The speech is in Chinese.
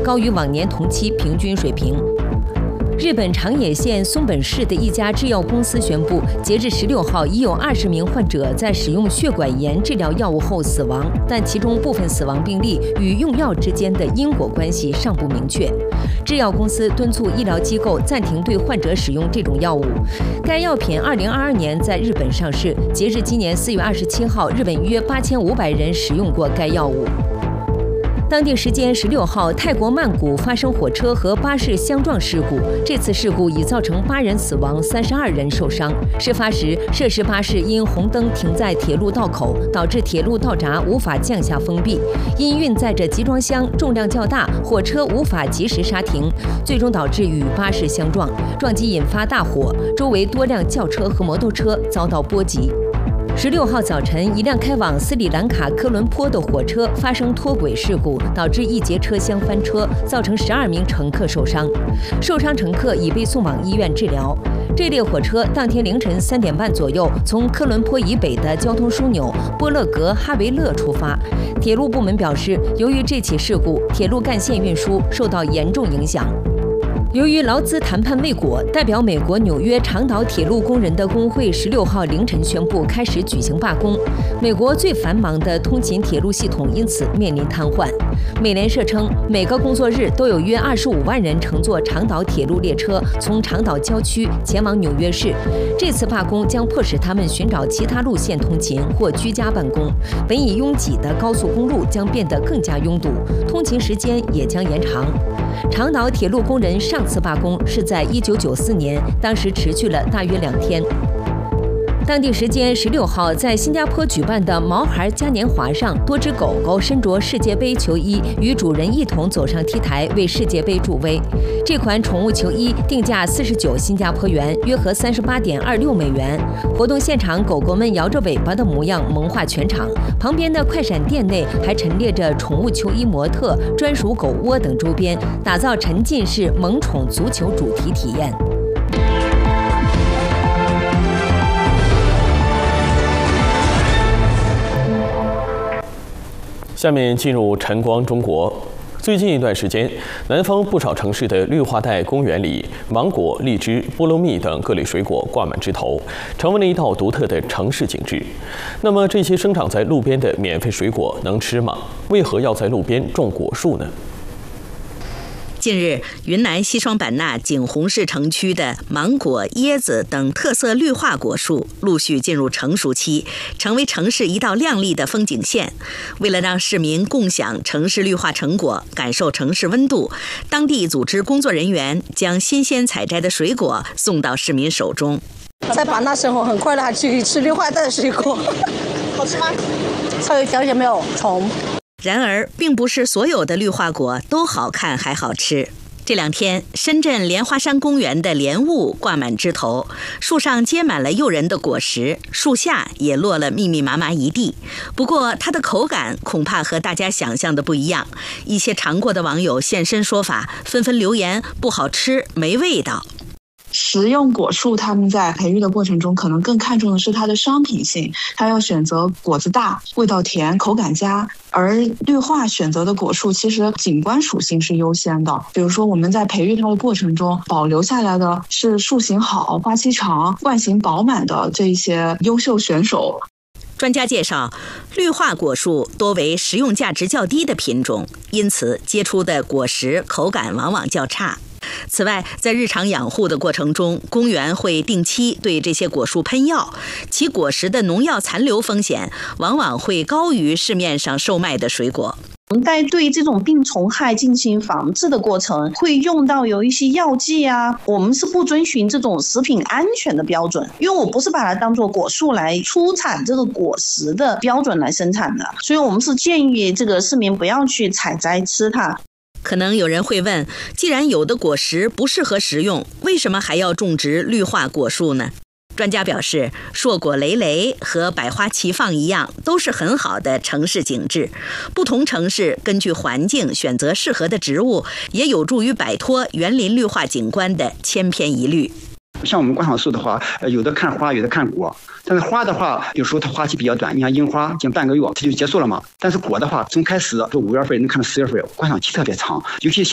高于往年同期平均水平。日本长野县松本市的一家制药公司宣布，截至16号，已有20名患者在使用血管炎治疗药物后死亡，但其中部分死亡病例与用药之间的因果关系尚不明确。制药公司敦促医疗机构暂停对患者使用这种药物。该药品2022年在日本上市，截至今年4月27号，日本约8500人使用过该药物。当地时间16号，泰国曼谷发生火车和巴士相撞事故。这次事故已造成8人死亡，32人受伤。事发时，涉事巴士因红灯停在铁路道口，导致铁路道闸无法降下封闭。因运载着集装箱，重量较大，火车无法及时刹停，最终导致与巴士相撞，撞击引发大火，周围多辆轿车和摩托车遭到波及。16号早晨，一辆开往斯里兰卡科伦坡的火车发生脱轨事故，导致一节车厢翻车，造成12名乘客受伤。受伤乘客已被送往医院治疗。这列火车当天凌晨3点半左右从科伦坡以北的交通枢纽波勒格哈维勒出发。铁路部门表示，由于这起事故，铁路干线运输受到严重影响。由于劳资谈判未果，代表美国纽约长岛铁路工人的工会16号凌晨宣布开始举行罢工。美国最繁忙的通勤铁路系统因此面临瘫痪。美联社称，每个工作日都有约25万人乘坐长岛铁路列车从长岛郊区前往纽约市。这次罢工将迫使他们寻找其他路线通勤或居家办公。本已拥挤的高速公路将变得更加拥堵，通勤时间也将延长。长岛铁路工人上次罢工是在1994年，当时持续了大约2天。当地时间16号，在新加坡举办的毛孩嘉年华上，多只狗狗身着世界杯球衣，与主人一同走上 T 台为世界杯助威。这款宠物球衣定价49新加坡元，约合38.26美元。活动现场，狗狗们摇着尾巴的模样萌化全场。旁边的快闪店内还陈列着宠物球衣模特、专属狗窝等周边，打造沉浸式萌宠足球主题体验。 下面进入晨光中国。最近一段时间，南方不少城市的绿化带公园里，芒果、荔枝、菠萝蜜等各类水果挂满枝头，成为了一道独特的城市景致。那么，这些生长在路边的免费水果能吃吗？为何要在路边种果树呢？ 近日，云南西双版纳景洪市城区的芒果、椰子等特色绿化果树陆续进入成熟期，成为城市一道亮丽的风景线。为了让市民共享城市绿化成果，感受城市温度，当地组织工作人员将新鲜采摘的水果送到市民手中。 在版纳生活很快乐，还去吃绿化带的水果，好吃吗？稍微嚼一下没有虫。 然而，并不是所有的绿化果都好看还好吃。这2天，深圳莲花山公园的莲雾挂满枝头，树上结满了诱人的果实，树下也落了密密麻麻一地。不过，它的口感恐怕和大家想象的不一样。一些尝过的网友现身说法，纷纷留言不好吃、没味道。 食用果树他们在培育的过程中可能更看重的是它的商品性，它要选择果子大、味道甜、口感佳，而绿化选择的果树其实景观属性是优先的。比如说我们在培育它的过程中保留下来的是树形好、花期长、冠形饱满的这一些优秀选手。 专家介绍，绿化果树多为食用价值较低的品种，因此结出的果实口感往往较差。此外，在日常养护的过程中，公园会定期对这些果树喷药，其果实的农药残留风险往往会高于市面上售卖的水果。 我们在对这种病虫害进行防治的过程，会用到有一些药剂啊，我们是不遵循这种食品安全的标准，因为我不是把它当作果树来出产这个果实的标准来生产的，所以我们是建议这个市民不要去采摘吃它。 可能有人会问，既然有的果实不适合食用，为什么还要种植绿化果树呢？专家表示，硕果累累和百花齐放一样，都是很好的城市景致。不同城市根据环境选择适合的植物，也有助于摆脱园林绿化景观的千篇一律。 像我们观赏树的话，有的看花，有的看果。但是花的话，有时候它花期比较短，你像樱花，仅半个月它就结束了嘛。但是果的话，从开始就5月份能看到10月份，观赏期特别长，尤其